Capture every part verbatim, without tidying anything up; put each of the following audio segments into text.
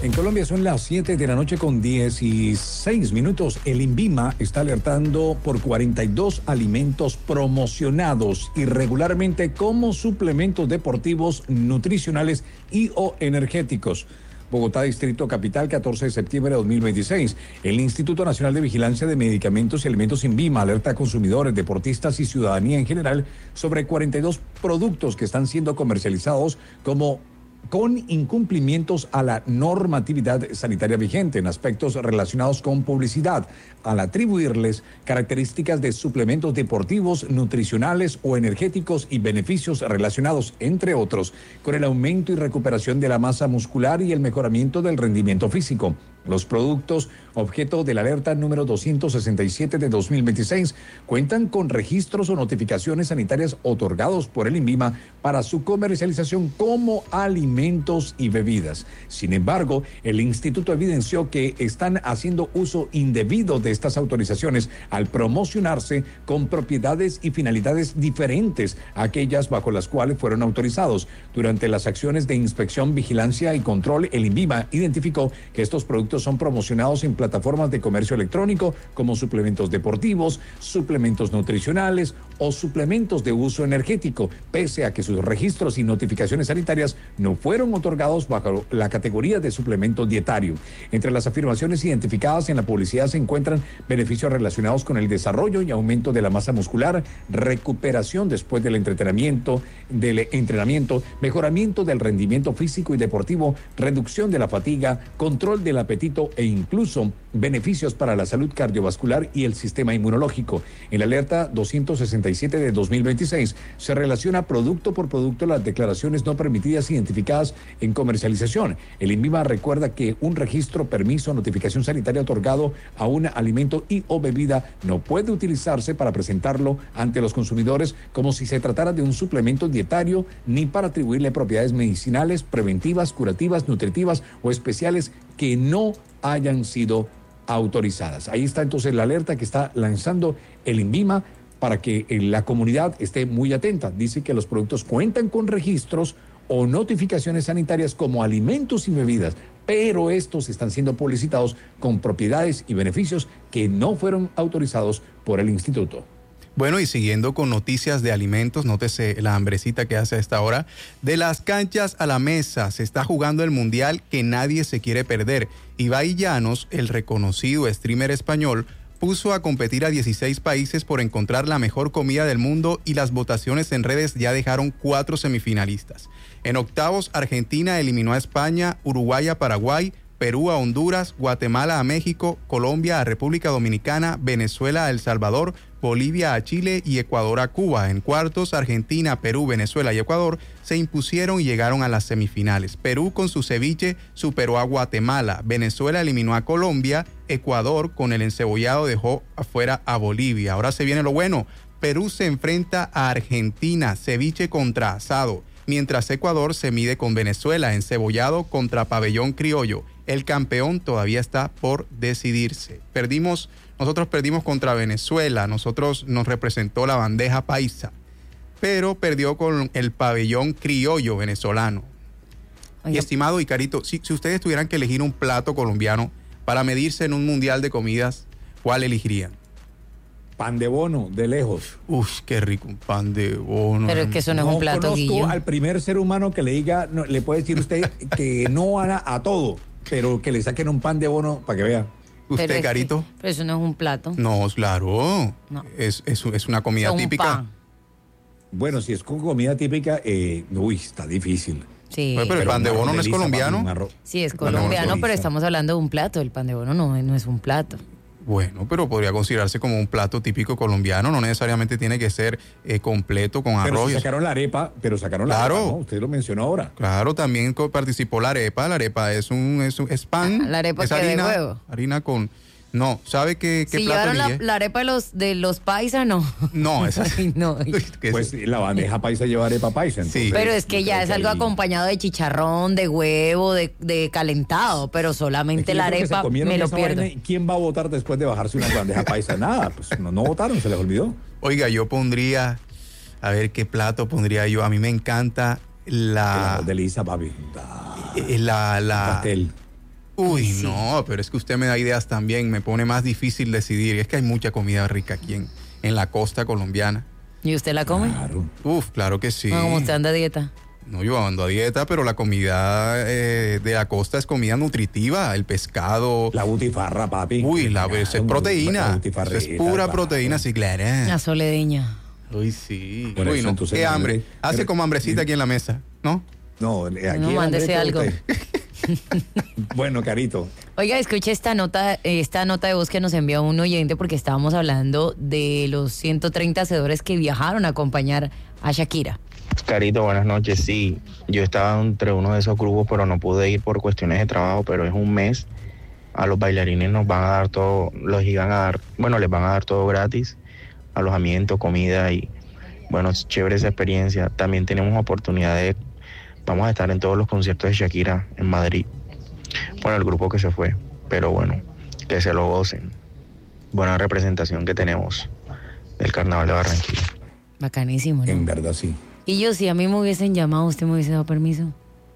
En Colombia son las siete de la noche con dieciséis minutos. El INVIMA está alertando por cuarenta y dos alimentos promocionados irregularmente como suplementos deportivos, nutricionales y o energéticos. Bogotá, Distrito Capital, catorce de septiembre de dos mil veintiséis. El Instituto Nacional de Vigilancia de Medicamentos y Alimentos INVIMA alerta a consumidores, deportistas y ciudadanía en general sobre cuarenta y dos productos que están siendo comercializados como con incumplimientos a la normatividad sanitaria vigente en aspectos relacionados con publicidad, al atribuirles características de suplementos deportivos, nutricionales o energéticos y beneficios relacionados, entre otros, con el aumento y recuperación de la masa muscular y el mejoramiento del rendimiento físico. Los productos objeto de la alerta número doscientos sesenta y siete de dos mil veintiséis cuentan con registros o notificaciones sanitarias otorgados por el INVIMA para su comercialización como alimentos y bebidas. Sin embargo, el instituto evidenció que están haciendo uso indebido de estas autorizaciones al promocionarse con propiedades y finalidades diferentes a aquellas bajo las cuales fueron autorizados. Durante las acciones de inspección, vigilancia y control, el INVIMA identificó que estos productos son promocionados en plataformas de comercio electrónico como suplementos deportivos, suplementos nutricionales o suplementos de uso energético, pese a que sus registros y notificaciones sanitarias no fueron otorgados bajo la categoría de suplemento dietario. Entre las afirmaciones identificadas en la publicidad se encuentran beneficios relacionados con el desarrollo y aumento de la masa muscular, recuperación después del entrenamiento, del entrenamiento, mejoramiento del rendimiento físico y deportivo, reducción de la fatiga, control del apetito e incluso beneficios para la salud cardiovascular y el sistema inmunológico. En la alerta doscientos sesenta y siete de dos mil veintiséis se relaciona producto por producto las declaraciones no permitidas identificadas en comercialización. El INVIMA recuerda que un registro, permiso o notificación sanitaria otorgado a un alimento y o bebida no puede utilizarse para presentarlo ante los consumidores como si se tratara de un suplemento dietario, ni para atribuirle propiedades medicinales, preventivas, curativas, nutritivas o especiales que no hayan sido autorizadas. Ahí está entonces la alerta que está lanzando el INVIMA para que la comunidad esté muy atenta. Dice que los productos cuentan con registros o notificaciones sanitarias como alimentos y bebidas, pero estos están siendo publicitados con propiedades y beneficios que no fueron autorizados por el instituto. Bueno, y siguiendo con noticias de alimentos, nótese la hambrecita que hace a esta hora. De las canchas a la mesa, se está jugando el mundial que nadie se quiere perder. Ibai Llanos, el reconocido streamer español, puso a competir a dieciséis países por encontrar la mejor comida del mundo y las votaciones en redes ya dejaron cuatro semifinalistas. En octavos, Argentina eliminó a España, Uruguay a Paraguay, Perú a Honduras, Guatemala a México, Colombia a República Dominicana, Venezuela a El Salvador, Bolivia a Chile y Ecuador a Cuba. En cuartos, Argentina, Perú, Venezuela y Ecuador se impusieron y llegaron a las semifinales. Perú con su ceviche superó a Guatemala, Venezuela eliminó a Colombia, Ecuador con el encebollado dejó afuera a Bolivia. Ahora se viene lo bueno, Perú se enfrenta a Argentina, ceviche contra asado, mientras Ecuador se mide con Venezuela, encebollado contra pabellón criollo. El campeón todavía está por decidirse. Perdimos, nosotros perdimos contra Venezuela, nosotros nos representó la bandeja paisa, pero perdió con el pabellón criollo venezolano. Oye. Y estimado Icarito, si, si ustedes tuvieran que elegir un plato colombiano para medirse en un mundial de comidas, ¿cuál elegirían? Pan de bono, de lejos. Uf, qué rico, un pan de bono. Pero es que eso no, no es un plato, conozco Guillo. Al primer ser humano que le diga, no, le puede decir usted que no a, a todo, pero que le saquen un pan de bono para que vea. ¿Usted, pero Carito? Que, pero eso no es un plato. No, claro. No. Es, es, es una comida es un típica. Pan. Bueno, si es con comida típica, eh, uy, está difícil. Sí. Bueno, pero el pan de bono no es colombiano. Sí, es colombiano, pero estamos hablando de un plato. El pan de bono no, no es un plato. Bueno, pero podría considerarse como un plato típico colombiano, no necesariamente tiene que ser eh, completo con pero arroz. Si sacaron la arepa, pero sacaron claro. la arepa, ¿no? Usted lo mencionó ahora. Claro, también participó la arepa, la arepa es un es, un, es pan, la arepa es que harina, de huevo. harina con no, ¿sabe qué, qué si plato llevaron elige? la, la arepa de los de los paisas, no. No, esa Ay, no. Pues la bandeja paisa lleva arepa paisa. Entonces, sí. Pero es que ya es algo ahí acompañado de chicharrón, de huevo, de, de calentado, pero solamente es la arepa me lo pierdo. Vaina, ¿quién va a votar después de bajarse una bandeja paisa? Nada, pues no, no votaron, se les olvidó. Oiga, yo pondría, a ver qué plato pondría yo. A mí me encanta la... La de Lisa, papi. La, la, pastel. Uy, Sí. no, pero es que usted me da ideas también, me pone más difícil decidir. Es que hay mucha comida rica aquí en, en la costa colombiana. ¿Y usted la come? Claro. Uf, claro que sí. No, como usted anda a dieta. No, yo ando a dieta, pero la comida eh, de la costa es comida nutritiva, el pescado. La butifarra, papi. Uy, la Claro, es proteína. la Eso butifarrita, es pura claro. proteína, sí, claro. La soledeña. Uy, sí. Por Uy, eso, no, entonces, qué no, hambre. hombre. Hace Pero- como hambrecita aquí en la mesa, ¿no? No, aquí No, el mándese hambre algo. te- Bueno, Carito. Oiga, escuche esta nota, esta nota de voz que nos envió un oyente porque estábamos hablando de los ciento treinta hacedores que viajaron a acompañar a Shakira. Carito, buenas noches. Sí, yo estaba entre uno de esos grupos, pero no pude ir por cuestiones de trabajo, pero es un mes. A los bailarines nos van a dar todo, los iban a dar, bueno, les van a dar todo gratis, alojamiento, comida y, bueno, es chévere esa experiencia. También tenemos oportunidad de, vamos a estar en todos los conciertos de Shakira en Madrid. Bueno, el grupo que se fue, pero bueno, que se lo gocen. Buena representación que tenemos del Carnaval de Barranquilla. Bacanísimo, En ¿no? verdad, sí. Y yo, si a mí me hubiesen llamado, ¿usted me hubiese dado permiso?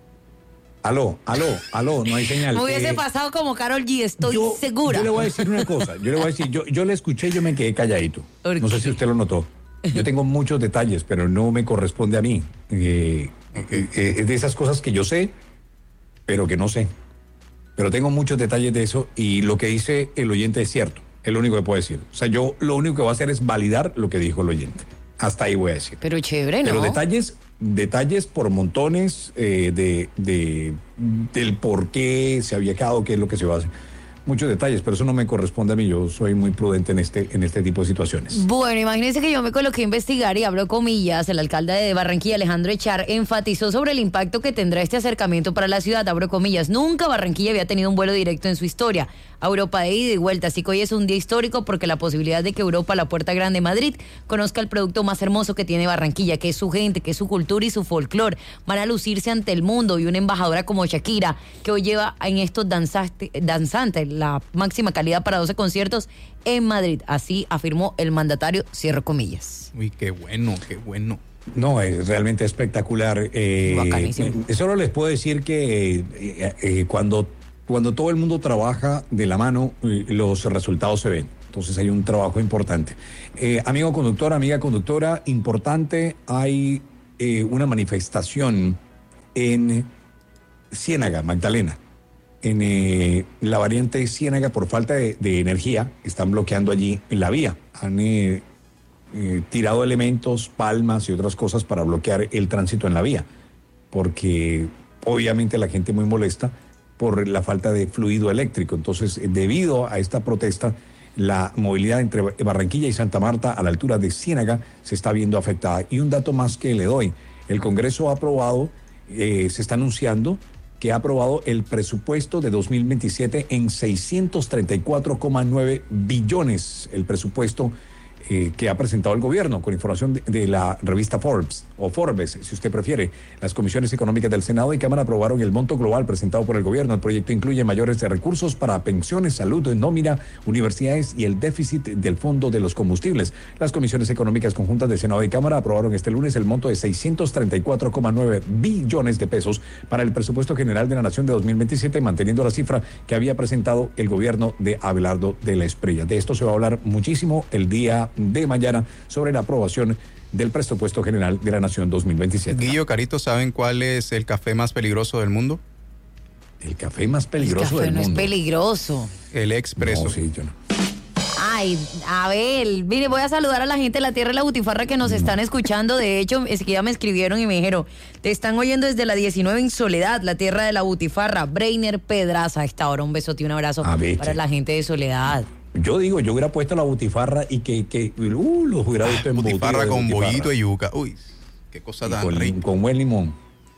Aló, aló, aló, no hay señal. Me hubiese Eh, pasado como Karol G, estoy yo- segura. Yo le voy a decir una cosa. Yo le voy a decir, yo, yo le escuché y yo me quedé calladito. ¿Por No sé qué? si usted lo notó. Yo tengo muchos detalles, pero no me corresponde a mí. Eh, eh, eh, es de esas cosas que yo sé, pero que no sé. Pero tengo muchos detalles de eso y lo que dice el oyente es cierto. Es lo único que puedo decir. O sea, yo lo único que voy a hacer es validar lo que dijo el oyente. Hasta ahí voy a decir. Pero chévere, ¿no? Pero detalles, detalles por montones eh, de, de- del por qué se había quedado, qué es lo que se va a hacer. Muchos detalles, pero eso no me corresponde a mí. Yo soy muy prudente en este, en este tipo de situaciones. Bueno, imagínense que yo me coloqué a investigar y abro comillas. El alcalde de Barranquilla, Alejandro Echar, enfatizó sobre el impacto que tendrá este acercamiento para la ciudad. Abro comillas. Nunca Barranquilla había tenido un vuelo directo en su historia a Europa de ida y vuelta. Así que hoy es un día histórico porque la posibilidad de que Europa, la Puerta Grande Madrid, conozca el producto más hermoso que tiene Barranquilla, que es su gente, que es su cultura y su folclore. Van a lucirse ante el mundo y una embajadora como Shakira, que hoy lleva en estos danzaste- danzantes la máxima calidad para doce conciertos en Madrid. Así afirmó el mandatario, cierro comillas. Uy, qué bueno, qué bueno. No, es realmente espectacular. Eh, Bacanísimo. eh, solo les puedo decir que eh, eh, cuando, cuando todo el mundo trabaja de la mano, eh, los resultados se ven. Entonces hay un trabajo importante. Eh, amigo conductor, amiga conductora, importante, hay eh, una manifestación en Ciénaga, Magdalena. En eh, la variante Ciénaga, por falta de, de energía, están bloqueando allí la vía. Han eh, eh, tirado elementos, palmas y otras cosas para bloquear el tránsito en la vía, porque obviamente la gente muy molesta por la falta de fluido eléctrico. Entonces, eh, debido a esta protesta, la movilidad entre Barranquilla y Santa Marta a la altura de Ciénaga se está viendo afectada. Y un dato más que le doy, el Congreso ha aprobado, eh, se está anunciando que ha aprobado el presupuesto de dos mil veintisiete en seiscientos treinta y cuatro coma nueve billones, el presupuesto eh, que ha presentado el gobierno, con información de, de la revista Forbes, o Forbes, si usted prefiere. Las comisiones económicas del Senado y Cámara aprobaron el monto global presentado por el gobierno. El proyecto incluye mayores recursos para pensiones, salud, nómina, universidades y el déficit del fondo de los combustibles. Las comisiones económicas conjuntas del Senado y Cámara aprobaron este lunes el monto de seiscientos treinta y cuatro coma nueve billones de pesos para el presupuesto general de la Nación de dos mil veintisiete, manteniendo la cifra que había presentado el gobierno de Abelardo de la Espriella. De esto se va a hablar muchísimo el día de mañana sobre la aprobación del presupuesto general de la Nación dos mil veintisiete. Guillo, Carito, ¿saben cuál es el café más peligroso del mundo? El café más El peligroso café del no es mundo. peligroso. El expreso. No, sí, yo no. Ay, a ver, mire, voy a saludar a la gente de la Tierra de la Butifarra que nos están escuchando. De hecho, es que ya me escribieron y me dijeron, te están oyendo desde la diecinueve en Soledad, la Tierra de la Butifarra. Breiner Pedraza, a esta hora un besote y un abrazo Ah, viste. para la gente de Soledad. Yo digo, yo hubiera puesto la butifarra y que, que uh, los hubiera visto en Butifarra con bollito y yuca. Uy, qué cosa tan con, rica. con buen limón.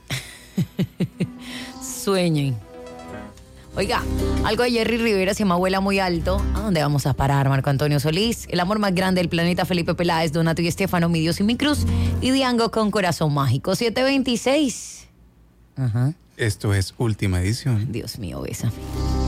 Sueñen. Oiga, algo de Jerry Rivera se me abuela muy alto. ¿A dónde vamos a parar, Marco Antonio Solís? El amor más grande del planeta, Felipe Peláez, Donato y Estefano, Mi Dios y mi cruz. Y Diango con corazón mágico. siete veintiséis. Ajá. Esto es Última Edición. Dios mío, bésame.